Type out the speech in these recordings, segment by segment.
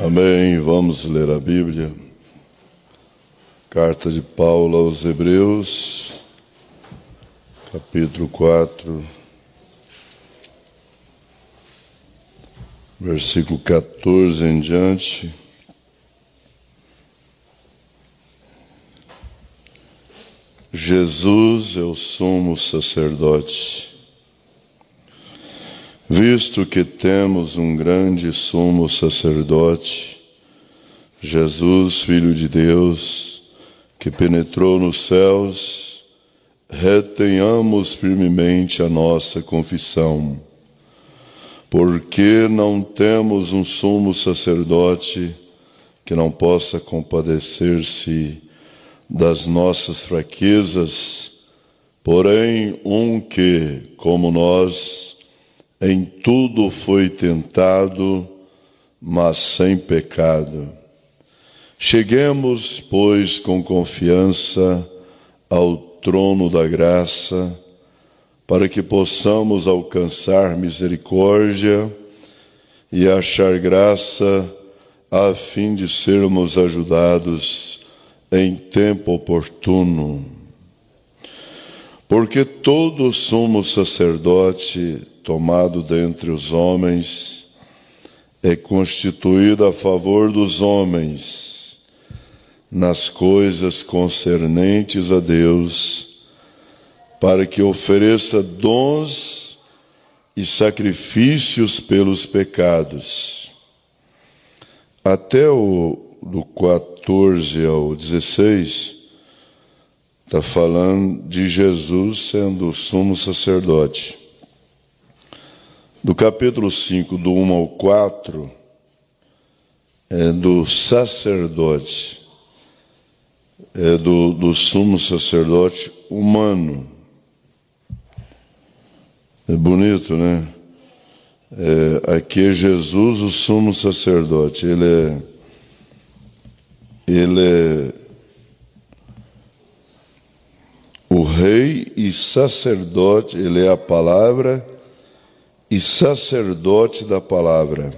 Amém. Vamos ler a Bíblia. Carta de Paulo aos Hebreus, capítulo 4, versículo 14 em diante. Jesus é o sumo sacerdote. Visto que temos um grande sumo sacerdote, Jesus, Filho de Deus, que penetrou nos céus, retenhamos firmemente a nossa confissão, porque não temos um sumo sacerdote que não possa compadecer-se das nossas fraquezas, porém um que, como nós, em tudo foi tentado, mas sem pecado. Cheguemos, pois, com confiança ao trono da graça, para que possamos alcançar misericórdia e achar graça, a fim de sermos ajudados em tempo oportuno. Porque todo sumo sacerdote tomado dentre os homens é constituído a favor dos homens, nas coisas concernentes a Deus, para que ofereça dons e sacrifícios pelos pecados. Até do 14 ao 16, está falando de Jesus sendo o sumo sacerdote. Do capítulo 5, do 1 ao 4, é do sacerdote, é do sumo sacerdote humano. É bonito, né? Aqui é Jesus, o sumo sacerdote. Ele é o rei e sacerdote, ele é a palavra e sacerdote da palavra.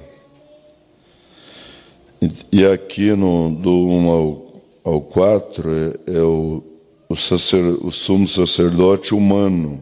E aqui do 1 ao 4 é o sumo sacerdote humano.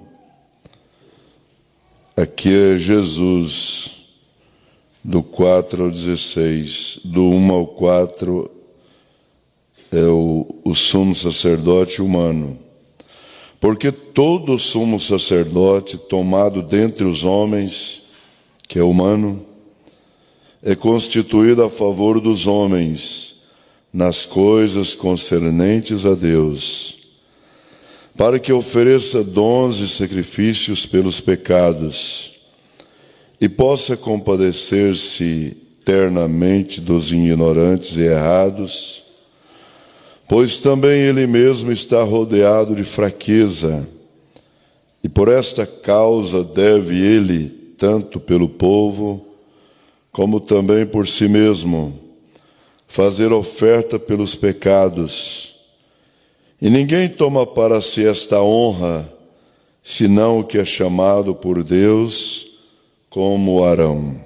Aqui é Jesus, do 4 ao 16. Do 1 ao 4 é o sumo sacerdote humano. Porque todo sumo sacerdote tomado dentre os homens, que é humano, é constituído a favor dos homens, nas coisas concernentes a Deus, para que ofereça dons e sacrifícios pelos pecados, e possa compadecer-se ternamente dos ignorantes e errados, pois também ele mesmo está rodeado de fraqueza, e por esta causa deve ele, tanto pelo povo, como também por si mesmo, fazer oferta pelos pecados. E ninguém toma para si esta honra, senão o que é chamado por Deus, como Arão.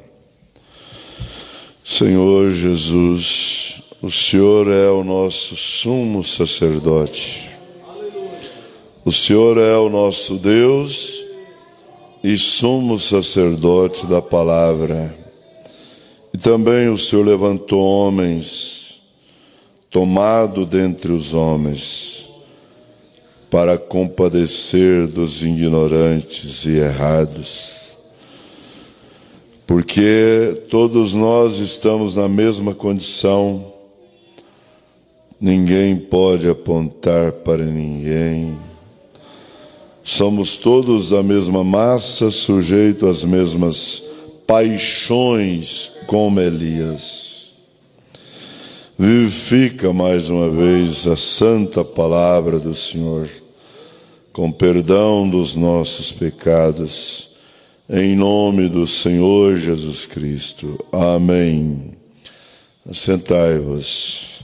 Senhor Jesus, o Senhor é o nosso sumo sacerdote. O Senhor é o nosso Deus e sumo sacerdote da palavra. E também o Senhor levantou homens, tomado dentre os homens, para compadecer dos ignorantes e errados. Porque todos nós estamos na mesma condição. Ninguém pode apontar para ninguém. Somos todos da mesma massa, sujeitos às mesmas paixões, como Elias. Vivifica mais uma vez a santa palavra do Senhor, com perdão dos nossos pecados, em nome do Senhor Jesus Cristo. Amém. Assentai-vos.